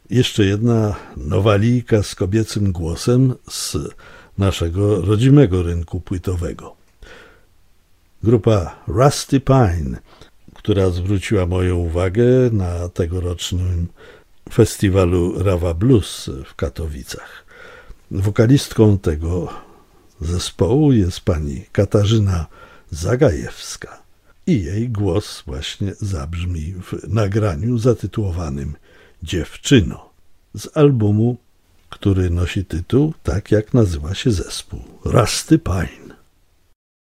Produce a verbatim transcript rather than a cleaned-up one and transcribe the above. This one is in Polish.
Jeszcze jedna nowalijka z kobiecym głosem z naszego rodzimego rynku płytowego. Grupa Rusty Pine, która zwróciła moją uwagę na tegorocznym festiwalu Rawa Blues w Katowicach. Wokalistką tego zespołu jest pani Katarzyna Zagajewska i jej głos właśnie zabrzmi w nagraniu zatytułowanym Dziewczyno z albumu, który nosi tytuł tak jak nazywa się zespół, Rusty Pine.